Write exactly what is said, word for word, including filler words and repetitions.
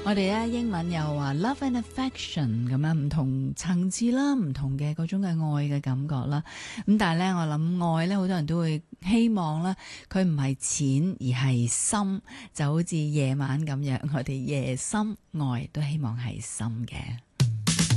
我哋咧英文又話 love and affection 咁樣唔同層次啦，唔同嘅嗰種嘅愛嘅感覺啦。咁但係咧，我諗愛咧，好多人都會希望咧，佢唔係淺而係深，就好似夜晚咁樣，我哋夜深愛都希望係深嘅。